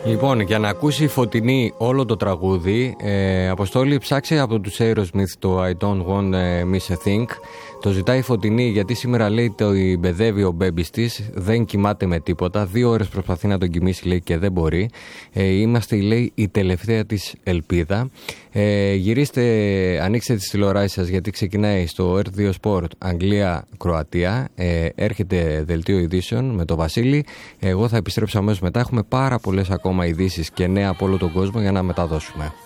Λοιπόν, για να ακούσει η Φωτεινή όλο το τραγούδι, Αποστόλη, ψάξε από τους Aerosmith το I Don't Want Miss a Thing. Το ζητάει η Φωτεινή γιατί σήμερα, λέει, το μπεδεύει ο μπέμπης της, δεν κοιμάται με τίποτα. 2 ώρες προσπαθεί να τον κοιμήσει, λέει, και δεν μπορεί. Είμαστε, λέει, η τελευταία της ελπίδα. Γυρίστε, ανοίξτε τις τηλεοράσεις σας, γιατί ξεκινάει στο R2 Sport Αγγλία-Κροατία. Έρχεται δελτίο ειδήσεων με τον Βασίλη. Εγώ θα επιστρέψω αμέσως μετά. Έχουμε πάρα πολλές ακόμα ειδήσεις και νέα από όλο τον κόσμο για να μεταδώσουμε.